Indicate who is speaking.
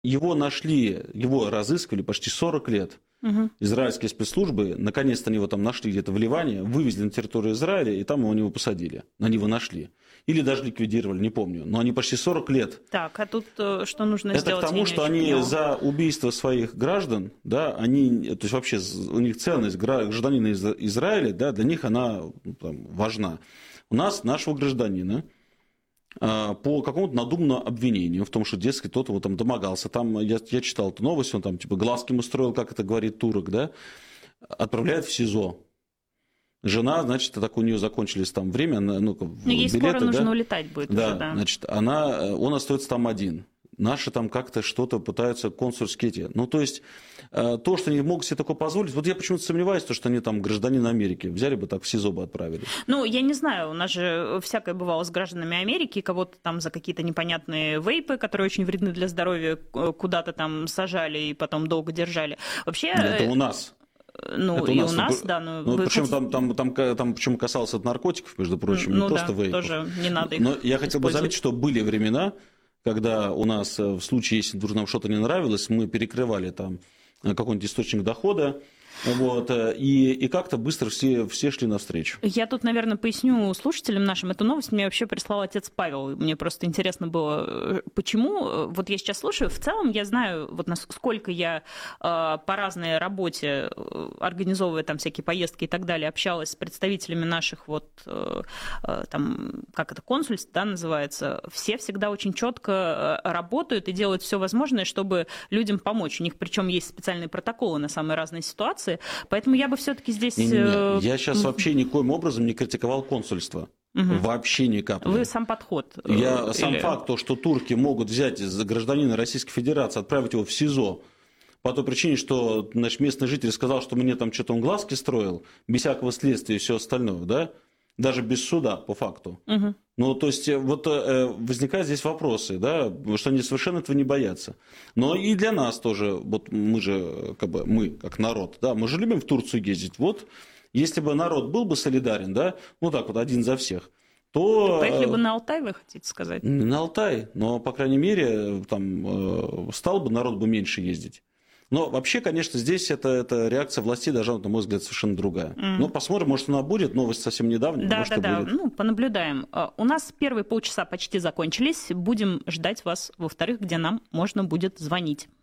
Speaker 1: его нашли, его разыскивали почти 40 лет. Израильские спецслужбы, наконец-то они его там нашли где-то в Ливане, вывезли на территорию Израиля, и там его не посадили. Они его нашли. Или даже ликвидировали, не помню. Но они почти 40 лет.
Speaker 2: Так, а тут что нужно сделать?
Speaker 1: Это к тому, что они за убийство своих граждан, да, они, то есть вообще у них ценность гражданина Израиля, да, для них она там важна. У нас нашего гражданина по какому-то надуманному обвинению в том, что, дескать, кто-то его там домогался. Там, я читал эту новость, он там типа глазки ему строил, как это говорит турок, да, отправляют в СИЗО. Жена, значит, так у нее закончились там время, ну,
Speaker 2: ей
Speaker 1: билеты,
Speaker 2: скоро нужно
Speaker 1: да?
Speaker 2: улетать будет
Speaker 1: Да,
Speaker 2: уже, да.
Speaker 1: Значит, он остается там один. Наши там как-то что-то пытаются консульские эти. Ну, то есть, то, что они могут себе такое позволить, вот я почему-то сомневаюсь, что они там гражданин Америки, взяли бы так в СИЗО бы отправили.
Speaker 2: Ну, я не знаю, у нас же всякое бывало с гражданами Америки, кого-то там за какие-то непонятные вейпы, которые очень вредны для здоровья, куда-то там сажали и потом долго держали. Вообще...
Speaker 1: Это у нас.
Speaker 2: Ну, это и у нас, да.
Speaker 1: Ну, причем хотите... там причем касалось от наркотиков, между прочим,
Speaker 2: ну,
Speaker 1: не просто вейпов.
Speaker 2: Тоже не надо их
Speaker 1: Но я хотел бы заметить, что были времена, когда у нас в случае, если вдруг нам что-то не нравилось, мы перекрывали там какой-нибудь источник дохода, вот, и как-то быстро все шли навстречу.
Speaker 2: Я тут, наверное, поясню слушателям нашим. Эту новость мне вообще прислал отец Павел. Мне просто интересно было, почему. Вот я сейчас слушаю. В целом я знаю, вот насколько я по разной работе, организовывая там всякие поездки и так далее, общалась с представителями наших вот там, как это, консульств, да, называется. Все всегда очень четко работают и делают все возможное, чтобы людям помочь. У них причем есть специальные протоколы на самые разные ситуации. Поэтому я бы все-таки здесь...
Speaker 1: Я сейчас вообще никоим образом не критиковал консульство. Вообще ни капли.
Speaker 2: Вы сам подход?
Speaker 1: Сам факт, то, что турки могут взять гражданина Российской Федерации, отправить его в СИЗО, по той причине, что, значит, местный житель сказал, что мне там что-то он глазки строил, без всякого следствия и все остальное, да? Даже без суда, по факту. Ну, то есть, вот возникают здесь вопросы, да, что они совершенно этого не боятся. Но и для нас тоже, вот мы же, мы, как народ, да, мы же любим в Турцию ездить. Вот, если бы народ был бы солидарен, да, ну так вот, один за всех, то...
Speaker 2: Поехали бы на Алтай, вы хотите сказать?
Speaker 1: На Алтай, но, по крайней мере, там стал бы народ бы меньше ездить. Но вообще, конечно, здесь эта реакция властей должна, на мой взгляд, совершенно другая. Но посмотрим, может, она будет. Новость совсем недавняя.
Speaker 2: Да. Ну, понаблюдаем. У нас первые полчаса почти закончились. Будем ждать вас во вторых, где нам можно будет звонить.